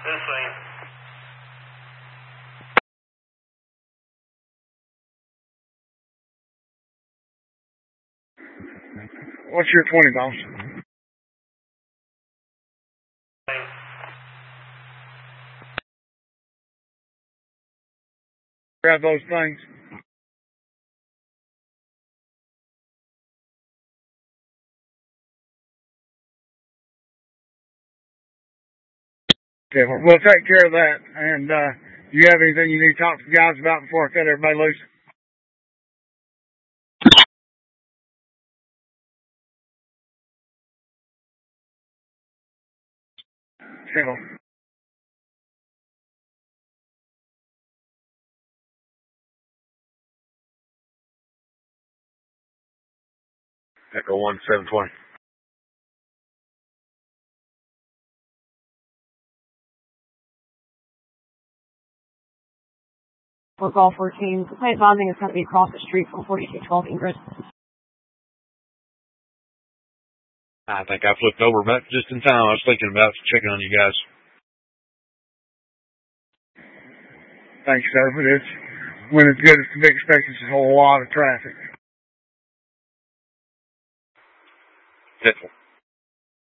This thing. What's your 20, boss? Grab those things. Okay, we'll take care of that. And do you have anything you need to talk to the guys about before I cut everybody loose? Simple. Echo 1720. For Golf 14, the plane bonding is going to be across the street from 4212 Ingrid. I think I flipped over back just in time. I was thinking about checking on you guys. Thanks, sir. But when it's good as the big expects, it's a whole lot of traffic. Pitfall.